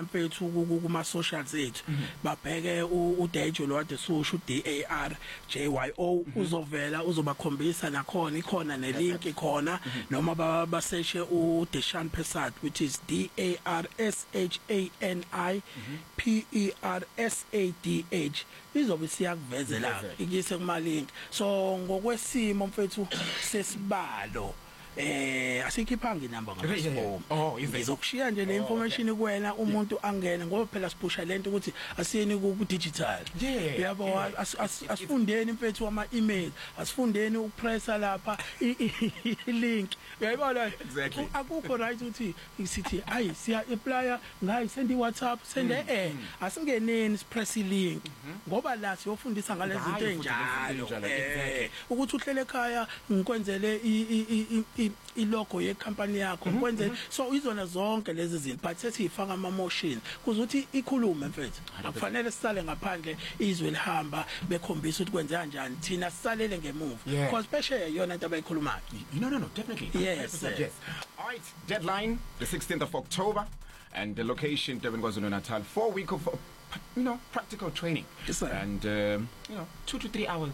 mfethu kuma socials ethu babheke uDejo lo wade susho DARJYO uzovela uzobakhombisa nakhona ikhona nelink khona noma baseshe uDeshan Persad which is DARSHANI PERSADH izobe siyakuvezela ikise kuma link so ngokwesimo mfethu sesibalo asikhiphangi inamba ngaphansi izokushiya nje le information kuwena umuntu angene ngoba phela sipusha lento ukuthi asiyeni ku digital yabo asifundeni mfethu ama email asifundeni ukupressa lapha link uyayibona akukho right ukuthi sithi ayi siya apply ngayi send iWhatsApp send asingeneni sipress link ngoba la siyofundisa ngale zinto enjalo ukuthi uhlele ekhaya ngikwenzele ilogo yecompany yakho kwenze so izona zonke lezi zinto but sesifaka ama motion kuzuthi ikhulume mfethu akufanele sisale ngaphandle izwe lihamba bekhombisa ukuthi kwenza kanjani thina sisalele ngemuva because peshe yona into abayikhulumayo no definitely yes all right deadline the 16th of October and the location Durban KwaZulu-Natal 4 week of practical training and 2 to 3 hours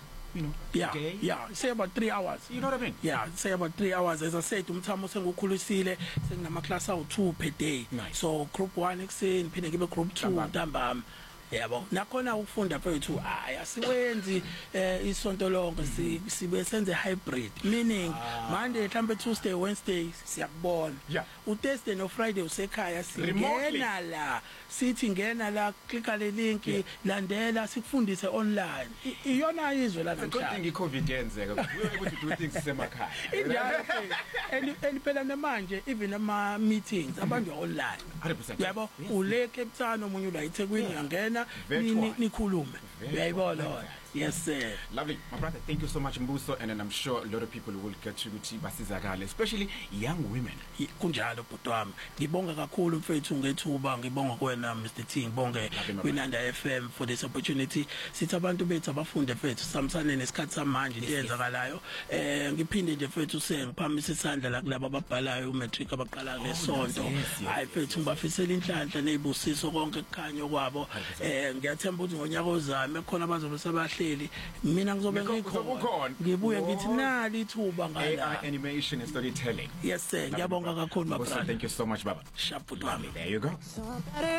say about 3 hours you know what I mean say about 3 hours as I said umthamo sengukhulisile senginama class awu2 per day so group 1 ekseni phinde ngibe group 2 ntambama yabo nakhona ukufunda mfethu asiwenzi isonto lonke sibe senze hybrid meaning Monday mhlambe Tuesday Wednesday siyakubona uThursday no Friday usekhaya singena la sithi ngena la klika le link landela sikufundise online iyona izwe la namhlanje kodwa iCovid yenzeka ukuthi do things semakhaya and phela namanje even ama meetings abantu online 100% yabo ule Cape Town omunye ula eThekwini angena nikhulume uyayibona yes sir lovely my brother thank you so much Mbuso and I'm sure a lot of people will get ukuthi basizakala especially young women kunjalo bhuti wami ngibonga kakhulu mfethu ngethuba ngibonga kuwena Mr T ngibonge kwinanda FM for this opportunity sithi abantu bethu abafunde mfethu samsane nesikhathi samanje into yenzakalayo ngiphinde nje mfethu sengiphamise isandla la kulabo ababhalayo umatric abaqala ngesonto hayi mfethu ngibafisela inhlanhla nezibusiso konke kukhanya kwabo ngiyathemba ukuthi ngonyaka ozayo ekhona abazobe sabahleli mina ngizobe ngikhona ngibuye ngithi nali ithuba ngala animation and storytelling yes sir ngiyabonga kakhulu my brother thank you so much baba sharp wami there you go